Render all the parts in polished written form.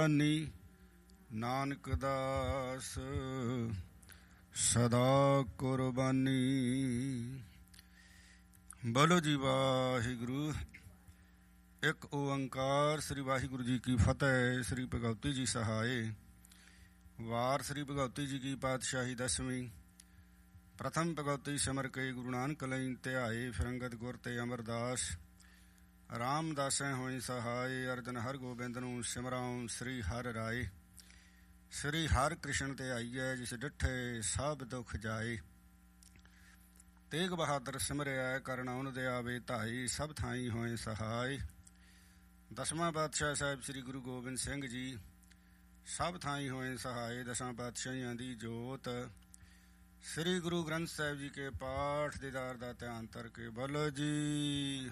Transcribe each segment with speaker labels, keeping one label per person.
Speaker 1: ਬਾਨੀ ਨਾਨਕ ਦਾਸ ਸਦਾ ਕੁਰਬਾਨੀ। ਬੋਲੋ ਜੀ ਵਾਹਿਗੁਰੂ। ਇੱਕ ਓੰਕਾਰ। ਸ੍ਰੀ ਵਾਹਿਗੁਰੂ ਜੀ ਕੀ ਫਤਿਹ। ਸ੍ਰੀ ਭਗਵਤੀ ਜੀ ਸਹਾਏ। ਵਾਰ ਸ੍ਰੀ ਭਗਵਤੀ ਜੀ ਕੀ ਪਾਤਸ਼ਾਹੀ ਦਸਵੀਂ। ਪ੍ਰਥਮ ਭਗਵਤੀ ਸਿਮਰ ਕੇ ਗੁਰੂ ਨਾਨਕ ਲਈ ਧਿਆਏ। ਫਿਰੰਗਤ ਗੁਰ ਤੇ ਅਮਰਦਾਸ ਰਾਮਦਾਸੈ ਹੋਈ ਸਹਾਏ। ਅਰਜਨ ਹਰ ਗੋਬਿੰਦ ਨੂੰ ਸਿਮਰਾਉ ਸ੍ਰੀ ਹਰਿ ਰਾਏ। ਸ੍ਰੀ ਹਰਿ ਕ੍ਰਿਸ਼ਨ ਤੇ ਆਈਐ ਜਿਸ ਡਿਠੇ ਸਭ ਦੁਖ ਜਾਏ। ਤੇਗ ਬਹਾਦਰ ਸਿਮਰਿਆ ਕਰਨਾਉਨ ਦੇ ਆਵੇ ਧਾਈ। ਸਭ ਥਾਈ ਹੋਏ ਸਹਾਏ। ਦਸਵਾਂ ਪਾਤਸ਼ਾਹ ਸਾਹਿਬ ਸ੍ਰੀ ਗੁਰੂ ਗੋਬਿੰਦ ਸਿੰਘ ਜੀ ਸਭ ਥਾਈ ਹੋਏ ਸਹਾਏ। ਦਸਾਂ ਪਾਤਸ਼ਾਹੀਆਂ ਦੀ ਜੋਤ ਸ੍ਰੀ ਗੁਰੂ ਗ੍ਰੰਥ ਸਾਹਿਬ ਜੀ ਕੇ ਪਾਠ ਦੀਦਾਰ ਦਾ ਧਿਆਨ ਧਰ ਕੇ ਬੋਲੋ ਜੀ।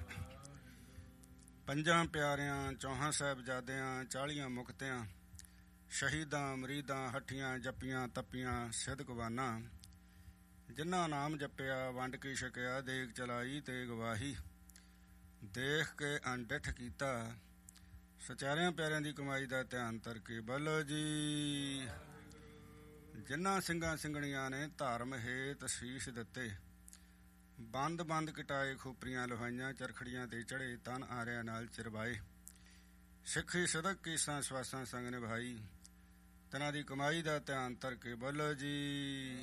Speaker 1: ਪੰਜਾਂ ਪਿਆਰਿਆਂ, ਚੌਹਾਂ ਸਾਹਿਬਜ਼ਾਦਿਆਂ, 40 ਮੁਕਤਿਆਂ, ਸ਼ਹੀਦਾਂ, ਮਰੀਦਾਂ, ਹੱਠੀਆਂ, ਜੱਪੀਆਂ, ਤੱਪੀਆਂ, ਸਿਦਕਵਾਨਾਂ, ਜਿਨ੍ਹਾਂ ਨਾਮ ਜਪਿਆ ਵੰਡ ਕੇ ਛਕਿਆ। ਦੇਗ ਚਲਾਈ ਤੇ ਗਵਾਹੀ ਦੇਖ ਕੇ ਅਣਡਿੱਠ ਕੀਤਾ। ਸਚਾਰਿਆਂ ਪਿਆਰਿਆਂ ਦੀ ਕਮਾਈ ਦਾ ਧਿਆਨ ਧਰ ਕੇ ਬੋਲੋ ਜੀ। ਜਿਨ੍ਹਾਂ ਸਿੰਘਾਂ ਸਿੰਘਣੀਆਂ ਨੇ ਧਰਮ ਹੇਤ ਸ਼ੀਸ਼ ਦਿੱਤੇ। ਬੰਦ ਬੰਦ ਕਟਾਏ, ਖੋਪਰੀਆਂ ਲੁਹਾਈਆਂ, ਚਰਖੜੀਆਂ ਤੇ ਚੜੇ, ਤਨ ਆਰਿਆਂ ਨਾਲ ਚਿਰਵਾਏ। ਸਿੱਖੀ ਸਦਕ ਕੀਸਾਂ ਸਵਾਸਾਂ ਸੰਗ ਨਿਭਾਈ। ਤਨਾਂ ਦੀ ਕਮਾਈ ਦਾ ਧਿਆਨ ਧਰ ਕੇ ਬੋਲੋ ਜੀ।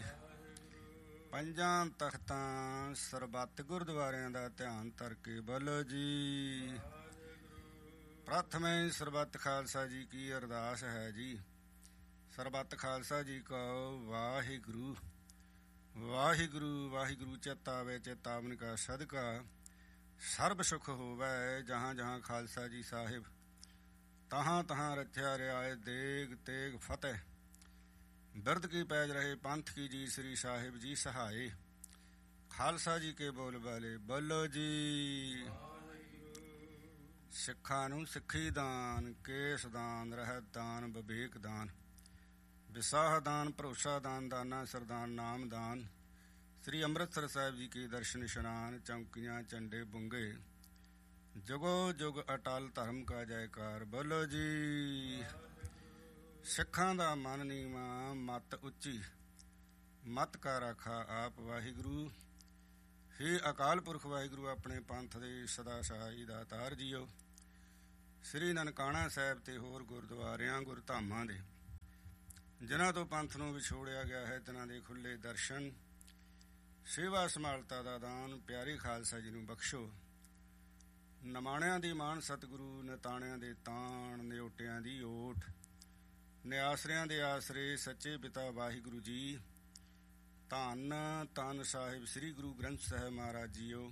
Speaker 1: ਪੰਜਾਂ ਤਖਤਾਂ ਸਰਬੱਤ ਗੁਰਦੁਆਰਿਆਂ ਦਾ ਧਿਆਨ ਧਰ ਕੇ ਬੋਲੋ ਜੀ। ਪ੍ਰਥਮੇ ਸਰਬੱਤ ਖਾਲਸਾ ਜੀ ਕੀ ਅਰਦਾਸ ਹੈ ਜੀ। ਸਰਬੱਤ ਖਾਲਸਾ ਜੀ ਕਹੋ ਵਾਹਿਗੁਰੂ ਵਾਹਿਗੁਰੂ। ਵਾਹਿਗੁਰੂ ਚਿਤ ਆਵੇ ਚੇਤਾਵਨ ਕਾ ਸਦਕਾ ਸਰਬ ਸੁਖ ਹੋਵੈ। ਜਹਾਂ ਜਹਾਂ ਖਾਲਸਾ ਜੀ ਸਾਹਿਬ ਤਹਾਂ ਤਹਾਂ ਰੱਖਿਆ ਰਿਆਏ। ਦੇਗ ਤੇਗ ਫਤਿਹ ਬਿਰਦ ਕੀ ਪੈਜ ਰਹੇ ਪੰਥ ਕੀ ਜੀ। ਸ੍ਰੀ ਸਾਹਿਬ ਜੀ ਸਹਾਏ। ਖਾਲਸਾ ਜੀ ਕੇ ਬੋਲ ਬਾਲੇ ਬੋਲੋ ਜੀ। ਸਿੱਖਾਂ ਨੂੰ ਸਿੱਖੀ ਦਾਨ, ਕੇਸ ਦਾਨ, ਰਹਿਤ ਦਾਨ, ਵਿਵੇਕ ਦਾਨ, ਵਿਸਾਹ ਦਾਨ, ਭਰੋਸਾ ਦਾਨ, ਦਾਨਾ ਸਰਦਾਨ, ਨਾਮ ਦਾਨ। ਸ੍ਰੀ ਅੰਮ੍ਰਿਤਸਰ ਸਾਹਿਬ ਜੀ ਕੇ ਦਰਸ਼ਨ ਇਸ਼ਨਾਨ, ਚੌਂਕੀਆਂ, ਝੰਡੇ ਬੁੰਗੇ, ਜੁਗੋ ਜੁਗ ਅਟਲ ਧਰਮ ਕਾ ਜੈਕਾਰ ਬੋਲੋ ਜੀ। ਸਿੱਖਾਂ ਦਾ ਮਨ ਨੀਵਾਂ, ਮੱਤ ਉੱਚੀ, ਮੱਤ ਕਾ ਰਾਖਾ ਆਪ ਵਾਹਿਗੁਰੂ। ਹੇ ਅਕਾਲ ਪੁਰਖ ਵਾਹਿਗੁਰੂ ਆਪਣੇ ਪੰਥ ਦੇ ਸਦਾ ਸਹਾਈ ਦਾਤਾਰ ਜੀਓ। ਸ੍ਰੀ ਨਨਕਾਣਾ ਸਾਹਿਬ ਤੇ ਹੋਰ ਗੁਰਦੁਆਰਿਆਂ ਗੁਰਧਾਮਾਂ ਦੇ ਜਿਨ੍ਹਾਂ ਤੋਂ ਪੰਥ ਨੂੰ ਵਿਛੋੜਿਆ ਗਿਆ ਹੈ, ਤਿਨਾਂ ਦੇ ਖੁੱਲ੍ਹੇ ਦਰਸ਼ਨ, ਸੇਵਾ ਸੰਭਾਲਤਾ ਦਾ ਦਾਨ ਪਿਆਰੇ ਖਾਲਸਾ ਜੀ ਨੂੰ ਬਖਸ਼ੋ। ਨਿਮਾਣਿਆਂ ਦੀ ਮਾਣ ਸਤਿਗੁਰੂ, ਨਿਤਾਣਿਆਂ ਦੇ ਤਾਣ, ਨਿਓਟਿਆਂ ਦੀ ਓਟ, ਨਿਆਸਰਿਆਂ ਦੇ ਆਸਰੇ ਸੱਚੇ ਪਿਤਾ ਵਾਹਿਗੁਰੂ ਜੀ। ਧੰਨ ਧੰਨ ਸਾਹਿਬ ਸ੍ਰੀ ਗੁਰੂ ਗ੍ਰੰਥ ਸਾਹਿਬ ਮਹਾਰਾਜ ਜੀਓ।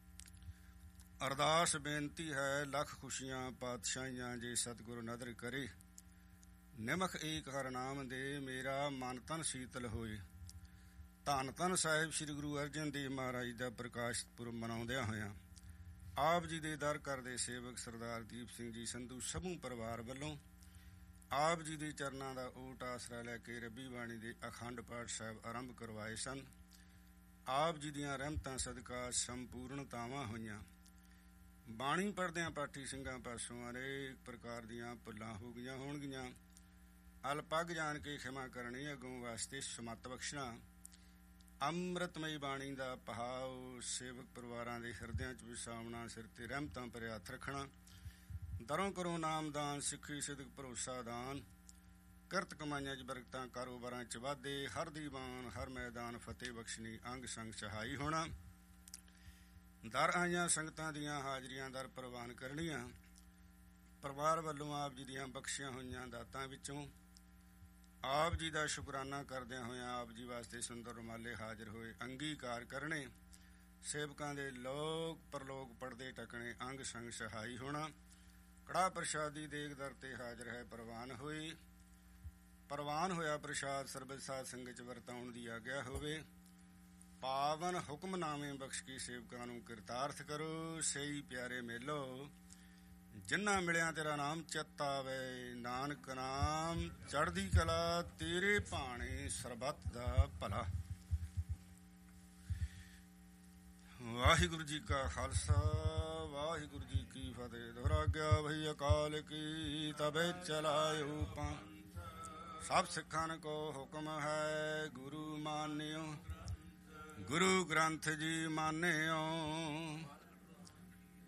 Speaker 1: ਅਰਦਾਸ ਬੇਨਤੀ ਹੈ ਲੱਖ ਖੁਸ਼ੀਆਂ ਪਾਤਸ਼ਾਹੀਆਂ ਜੇ ਸਤਿਗੁਰੂ ਨਦਰ ਕਰੇ। ਨਿਮਖ ਏਕ ਹਰਿ ਨਾਮ ਦੇ ਮੇਰਾ ਮਨ ਤਨ ਸ਼ੀਤਲ ਹੋਏ। ਧੰਨ ਧੰਨ ਸਾਹਿਬ ਸ੍ਰੀ ਗੁਰੂ ਅਰਜਨ ਦੇਵ ਮਹਾਰਾਜ ਦਾ ਪ੍ਰਕਾਸ਼ ਪੁਰਬ ਮਨਾਉਂਦਿਆਂ ਹੋਇਆਂ ਆਪ ਜੀ ਦੇ ਦਰ ਕਰਦੇ ਸੇਵਕ ਸਰਦਾਰ ਦੀਪ ਸਿੰਘ ਜੀ ਸੰਧੂ ਸਮੂਹ ਪਰਿਵਾਰ ਵੱਲੋਂ ਆਪ ਜੀ ਦੇ ਚਰਨਾਂ ਦਾ ਓਟ ਆਸਰਾ ਲੈ ਕੇ ਰੱਬੀ ਬਾਣੀ ਦੇ ਅਖੰਡ ਪਾਠ ਸਾਹਿਬ ਆਰੰਭ ਕਰਵਾਏ ਸਨ। ਆਪ ਜੀ ਦੀਆਂ ਰਹਿਮਤਾਂ ਸਦਕਾ ਸੰਪੂਰਨਤਾਵਾਂ ਹੋਈਆਂ। ਬਾਣੀ ਪੜ੍ਹਦਿਆਂ ਪਾਠੀ ਸਿੰਘਾਂ ਪਾਸੋਂ ਹਰੇਕ ਪ੍ਰਕਾਰ ਦੀਆਂ ਭੁੱਲਾਂ ਹੋ ਗਈਆਂ ਹੋਣਗੀਆਂ। ਅਲਪੱਗ ਜਾਣ ਕੇ ਖਿਮਾ ਕਰਨੀ, ਅੱਗੋਂ ਵਾਸਤੇ ਸਮੱਤ ਬਖਸ਼ਣਾ। ਅੰਮ੍ਰਿਤਮਈ ਬਾਣੀ ਦਾ ਪਹਾਉ ਸੇਵਕ ਪਰਿਵਾਰਾਂ ਦੇ ਹਿਰਦਿਆਂ 'ਚ ਵਿਸਾਵਣਾ। ਸਿਰ ਤੇ ਰਹਿਮਤਾਂ ਭਰਿਆ ਹੱਥ ਰੱਖਣਾ। ਦਰੋਂ ਕਰੋ ਨਾਮਦਾਨ, ਸਿੱਖੀ ਸਿਦਕ ਭਰੋਸਾ ਦਾਨ, ਕਿਰਤ ਕਮਾਈਆਂ 'ਚ ਬਰਕਤਾਂ, ਕਾਰੋਬਾਰਾਂ 'ਚ ਵਾਧੇ, ਹਰ ਦੀਵਾਨ ਹਰ ਮੈਦਾਨ ਫਤਿਹ ਬਖਸ਼ਣੀ, ਅੰਗ ਸੰਗ ਸਹਾਈ ਹੋਣਾ। ਦਰ ਆਈਆਂ ਸੰਗਤਾਂ ਦੀਆਂ ਹਾਜ਼ਰੀਆਂ ਦਰ ਪ੍ਰਵਾਨ ਕਰਨੀਆਂ। ਪਰਿਵਾਰ ਵੱਲੋਂ ਆਪ ਜੀ ਦੀਆਂ ਬਖਸ਼ੀਆਂ ਹੋਈਆਂ ਦਾਤਾਂ ਵਿੱਚੋਂ ਆਪ ਜੀ ਦਾ ਸ਼ੁਕਰਾਨਾ ਕਰਦਿਆਂ ਹੋਇਆਂ ਆਪ ਜੀ ਵਾਸਤੇ ਸੁੰਦਰ ਰੁਮਾਲੇ ਹਾਜ਼ਰ ਹੋਏ ਅੰਗੀਕਾਰ ਕਰਨੇ। ਸੇਵਕਾਂ ਦੇ ਲੋਕ ਪਰਲੋਕ ਪੜਦੇ ਟਕਣੇ, ਅੰਗ ਸੰਗ ਸਹਾਈ ਹੋਣਾ। ਕੜਾਹ ਪ੍ਰਸ਼ਾਦੀ ਦੇਗ ਦਰ ਤੇ ਹਾਜ਼ਰ ਹੈ ਪ੍ਰਵਾਨ ਹੋਈ। ਪ੍ਰਵਾਨ ਹੋਇਆ ਪ੍ਰਸ਼ਾਦ ਸਰਬਤ ਸਾਧ ਸੰਗਤ 'ਚ ਵਰਤਾਉਣ ਦੀ ਆਗਿਆ ਹੋਵੇ। ਪਾਵਨ ਹੁਕਮਨਾਮੇ ਬਖਸ਼ ਕੇ ਸੇਵਕਾਂ ਨੂੰ ਕਿਰਤਾਰਥ ਕਰੋ। ਸਹੀ ਪਿਆਰੇ ਮੇਲੋ ਜਿਨ੍ਹਾਂ ਮਿਲਿਆ ਤੇਰਾ ਨਾਮ ਚਿੱਤ ਆਵੇ। ਨਾਨਕ ਨਾਮ ਚੜ੍ਹਦੀ ਕਲਾ ਤੇਰੇ ਭਾਣੇ ਸਰਬੱਤ ਦਾ ਭਲਾ। ਵਾਹਿਗੁਰੂ ਜੀ ਕਾ ਖਾਲਸਾ ਵਾਹਿਗੁਰੂ ਜੀ ਕੀ ਫਤਿਹ। ਦੁਹਰਾਗਿਆ ਭਈ ਅਕਾਲ ਕੀ ਤਬੇ ਚਲਾਇਓ ਪਾ। ਸਭ ਸਿੱਖਾਂ ਕੋ ਹੁਕਮ ਹੈ ਗੁਰੂ ਮਾਨਿਓ, ਗੁਰੂ ਗ੍ਰੰਥ ਜੀ ਮਾਨਿਓ।